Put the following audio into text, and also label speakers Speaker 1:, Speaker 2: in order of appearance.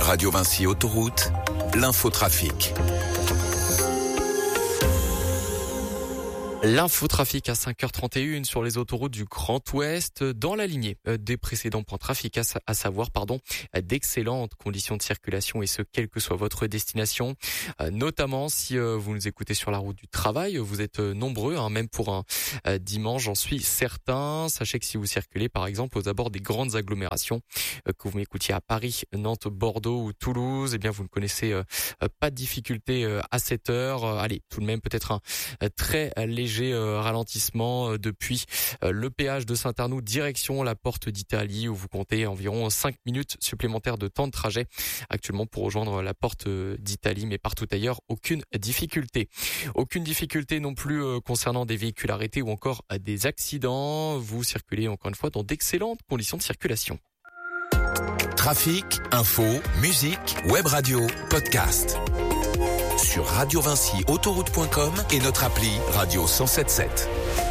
Speaker 1: Radio Vinci Autoroute, l'infotrafic.
Speaker 2: L'infotrafic à 5h31 sur les autoroutes du Grand Ouest dans la lignée des précédents points de trafic, à savoir d'excellentes conditions de circulation et ce, quelle que soit votre destination. Notamment si vous nous écoutez sur la route du travail, vous êtes nombreux, même pour un dimanche, j'en suis certain. Sachez que si vous circulez par exemple aux abords des grandes agglomérations, que vous m'écoutiez à Paris, Nantes, Bordeaux ou Toulouse, vous ne connaissez pas de difficulté à cette heure. Allez, tout de même peut-être un très léger ralentissement depuis le péage de Saint-Arnoux direction la Porte d'Italie où vous comptez environ 5 minutes supplémentaires de temps de trajet actuellement pour rejoindre la Porte d'Italie, mais partout ailleurs aucune difficulté. Aucune difficulté non plus concernant des véhicules arrêtés ou encore des accidents. Vous circulez encore une fois dans d'excellentes conditions de circulation.
Speaker 1: Trafic, info, musique, web radio, podcast. Sur radiovinciautoroute.com et notre appli Radio 107.7.